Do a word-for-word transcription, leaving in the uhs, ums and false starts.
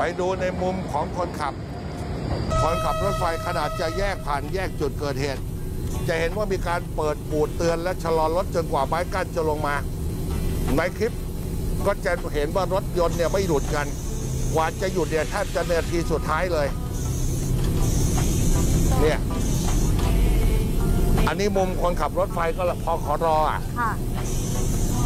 ไปดูในมุมของคนขับ คนขับรถไฟขนาดจะแยกผ่านแยกจุดเกิดเหตุ จะเห็นว่ามีการเปิดปูดเตือนและชะลอรถจนกว่าไม้กั้นจะลงมาในคลิปก็จะเห็นว่ารถยนต์เนี่ยไม่หยุดกันกว่าจะหยุดเนี่ยแทบจะนาทีสุดท้ายเลยเนี่ยอันนี้มุมคนขับรถไฟก็พอขอรออ่ะค่ะ